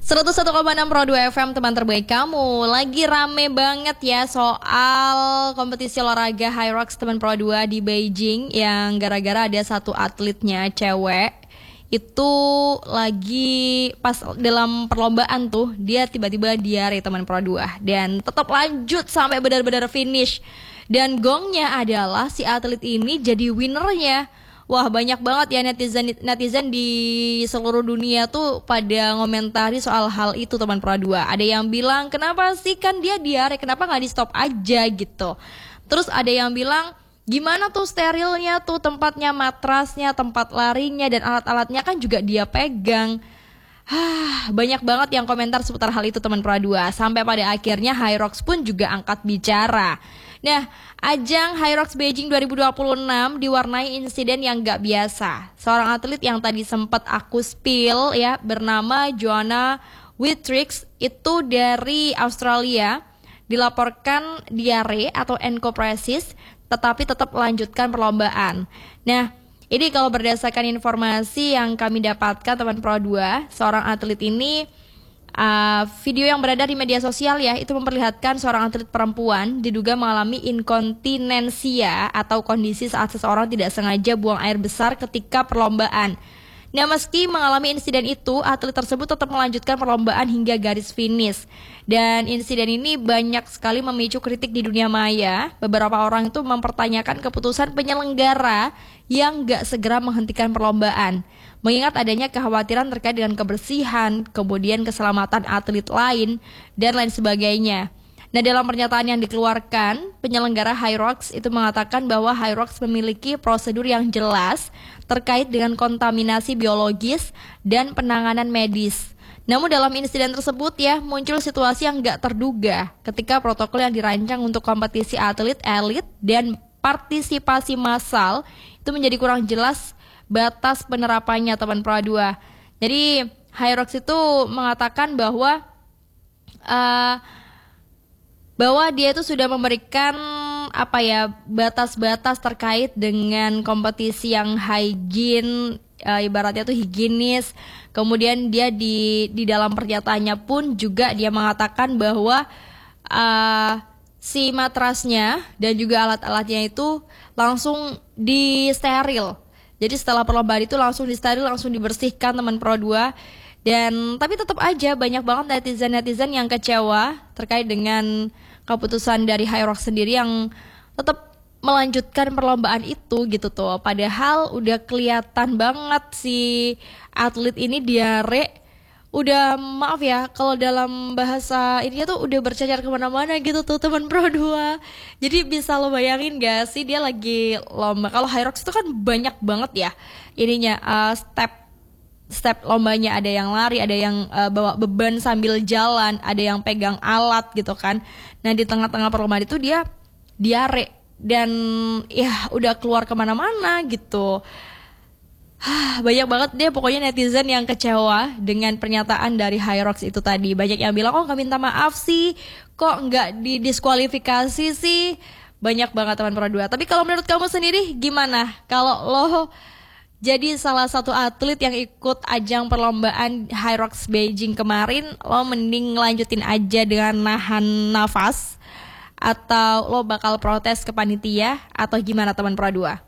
101,6 Pro 2 FM, teman terbaik kamu. Lagi rame banget ya soal kompetisi olahraga Hyrox teman Pro 2 di Beijing, yang gara-gara ada satu atletnya cewek itu lagi pas dalam perlombaan tuh dia tiba-tiba diare teman Pro 2 dan tetap lanjut sampai benar-benar finish. Dan gongnya adalah si atlet ini jadi winnernya. Wah, banyak banget ya netizen di seluruh dunia tuh pada ngomentari soal hal itu teman Pro 2. Ada yang bilang, kenapa sih kan dia diare, kenapa gak di stop aja gitu. Terus ada yang bilang, gimana tuh sterilnya tuh, tempatnya, matrasnya, tempat larinya, dan alat-alatnya kan juga dia pegang. Banyak banget yang komentar seputar hal itu teman Pro 2. Sampai pada akhirnya Hyrox pun juga angkat bicara. Nah, ajang Hyrox Beijing 2026 diwarnai insiden yang gak biasa. Seorang atlet yang tadi sempat aku spill ya, bernama Joanna Whittrix, itu dari Australia, dilaporkan diare atau enkopresis, tetapi tetap melanjutkan perlombaan. Nah, ini kalau berdasarkan informasi yang kami dapatkan teman Pro 2, seorang atlet ini video yang beredar di media sosial ya, itu memperlihatkan seorang atlet perempuan diduga mengalami inkontinensia atau kondisi saat seseorang tidak sengaja buang air besar ketika perlombaan. Nah, meski mengalami insiden itu, atlet tersebut tetap melanjutkan perlombaan hingga garis finish. Dan insiden ini banyak sekali memicu kritik di dunia maya. Beberapa orang itu mempertanyakan keputusan penyelenggara yang gak segera menghentikan perlombaan, mengingat adanya kekhawatiran terkait dengan kebersihan, kemudian keselamatan atlet lain, dan lain sebagainya. Nah, dalam pernyataan yang dikeluarkan, penyelenggara Hyrox itu mengatakan bahwa Hyrox memiliki prosedur yang jelas terkait dengan kontaminasi biologis dan penanganan medis. Namun dalam insiden tersebut ya, muncul situasi yang gak terduga ketika protokol yang dirancang untuk kompetisi atlet elit dan partisipasi massal itu menjadi kurang jelas batas penerapannya teman Pro 2. Jadi Hyrox itu mengatakan bahwa dia itu sudah memberikan batas-batas terkait dengan kompetisi yang hygiene, ibaratnya tuh higienis. Kemudian dia di dalam pernyataannya pun juga dia mengatakan bahwa si matrasnya dan juga alat-alatnya itu langsung disteril. Jadi setelah perlombaan itu langsung disteril, langsung dibersihkan teman Pro 2. Dan tapi tetap aja banyak banget netizen yang kecewa terkait dengan keputusan dari Hyrox sendiri yang tetap melanjutkan perlombaan itu gitu tuh. Padahal udah kelihatan banget si atlet ini diare, udah maaf ya kalau dalam bahasa ini tuh udah bercacar kemana-mana gitu tuh teman Pro 2. Jadi bisa lo bayangin gak sih dia lagi lomba. Kalau Hyrox itu kan banyak banget ya ininya, step lombanya, ada yang lari, ada yang bawa beban sambil jalan, ada yang pegang alat gitu kan. Nah, di tengah-tengah perlombaan itu dia diare dan ya udah keluar kemana-mana gitu. Banyak banget deh pokoknya netizen yang kecewa dengan pernyataan dari Hyrox itu tadi. Banyak yang bilang, oh gak minta maaf sih, kok gak didiskualifikasi sih. Banyak banget teman Pro 2. Tapi kalau menurut kamu sendiri gimana? Kalau lo jadi salah satu atlet yang ikut ajang perlombaan Hyrox Beijing kemarin, lo mending lanjutin aja dengan nahan nafas, atau lo bakal protes ke panitia, atau gimana teman Pro 2?